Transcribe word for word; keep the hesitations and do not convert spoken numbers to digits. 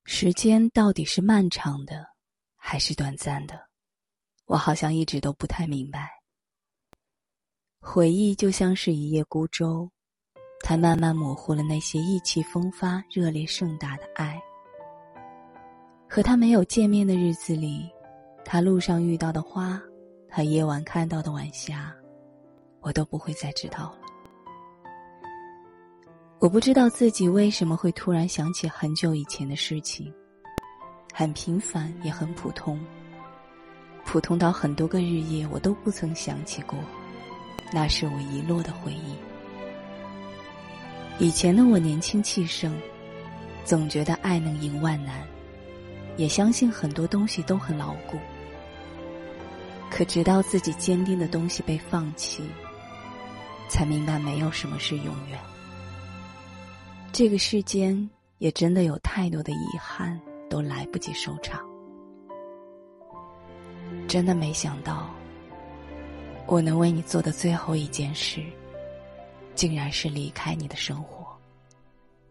时间到底是漫长的，还是短暂的？我好像一直都不太明白。回忆就像是一叶孤舟，它慢慢模糊了那些意气风发、热烈盛大的爱。和他没有见面的日子里，他路上遇到的花，他夜晚看到的晚霞，我都不会再知道了。我不知道自己为什么会突然想起很久以前的事情，很平凡也很普通，普通到很多个日夜我都不曾想起过，那是我遗落的回忆。以前的我年轻气盛，总觉得爱能赢万难，也相信很多东西都很牢固。可直到自己坚定的东西被放弃，才明白没有什么是永远。这个世间也真的有太多的遗憾都来不及收场。真的没想到，我能为你做的最后一件事，竟然是离开你的生活。